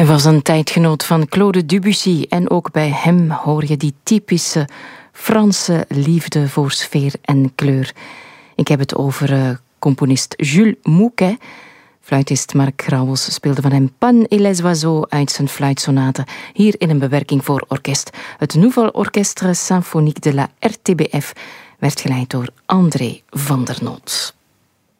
Hij was een tijdgenoot van Claude Debussy en ook bij hem hoor je die typische Franse liefde voor sfeer en kleur. Ik heb het over componist Jules Mouquet. Fluitist Marc Grauwels speelde van hem Pan et les oiseaux uit zijn fluitsonate, hier in een bewerking voor orkest. Het Nouvel Orchestre Symphonique de la RTBF werd geleid door André van der Noot.